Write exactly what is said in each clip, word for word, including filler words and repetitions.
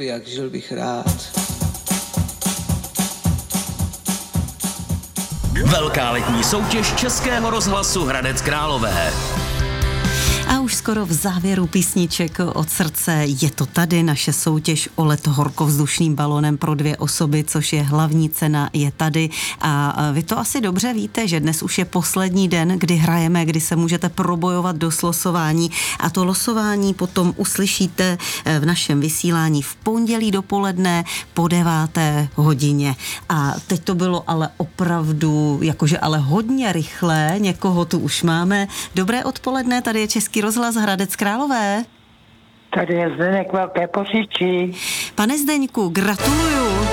by jak, žil bych rád. Velká letní soutěž Českého rozhlasu Hradec Králové. A už skoro v závěru písniček od srdce je to tady naše soutěž o let horkovzdušným balonem pro dvě osoby, což je hlavní cena, je tady. A vy to asi dobře víte, že dnes už je poslední den, kdy hrajeme, kdy se můžete probojovat do losování a to losování potom uslyšíte v našem vysílání v pondělí dopoledne po deváté hodině. A teď to bylo ale opravdu, jakože ale hodně rychle, někoho tu už máme. Dobré odpoledne, tady je Český rozhlas Hradec Králové. Tady je Zdeněk Velké Poříčí. Pane Zdeňku, gratuluju.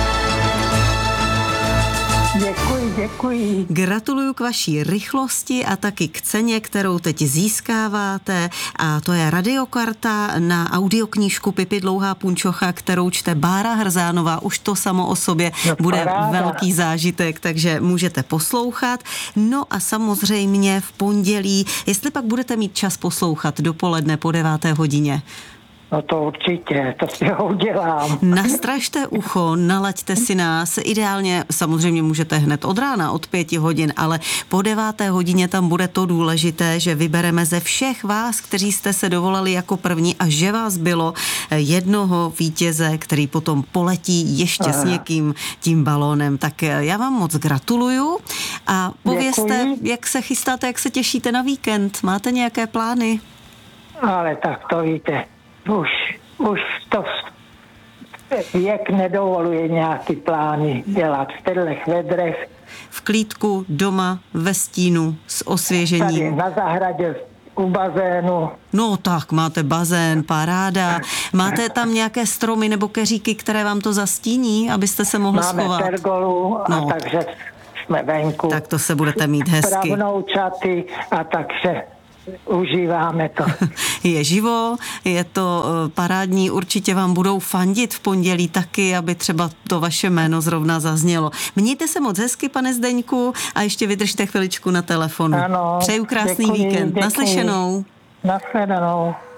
Děkuji, děkuji. Gratuluju k vaší rychlosti a taky k ceně, kterou teď získáváte. A to je radiokarta na audioknížku Pipi Dlouhá punčocha, kterou čte Bára Hrzánová. Už to samo o sobě no, bude paráda. Velký zážitek, takže můžete poslouchat. No a samozřejmě v pondělí, jestli pak budete mít čas poslouchat dopoledne po deváté hodině. No to určitě, to si ho udělám. Nastražte ucho, nalaďte si nás. Ideálně samozřejmě můžete hned od rána, od pěti hodin, ale po deváté hodině tam bude to důležité, že vybereme ze všech vás, kteří jste se dovolali jako první a že vás bylo jednoho vítěze, který potom poletí ještě Aha. s někým tím balónem. Tak já vám moc gratuluju a povězte, Děkuji. Jak se chystáte, jak se těšíte na víkend. Máte nějaké plány? Ale tak to víte. Už, už to věk nedovoluje nějaký plány dělat v těchto vedrech. V klídku, doma, ve stínu, s osvěžením. Tady na zahradě u bazénu. No tak, máte bazén, paráda. Máte tam nějaké stromy nebo keříky, které vám to zastíní, abyste se mohli Máme schovat? Máme pergolu a no. takže jsme venku. Tak to se budete mít hezky. Pravnoučaty a takže užíváme to. Je živo, je to parádní, určitě vám budou fandit v pondělí taky, aby třeba to vaše jméno zrovna zaznělo. Mějte se moc hezky, pane Zdeňku, a ještě vydržte chviličku na telefonu. Ano, přeju krásný děkuji, víkend. Děkuji. Naslyšenou. Naslyšenou.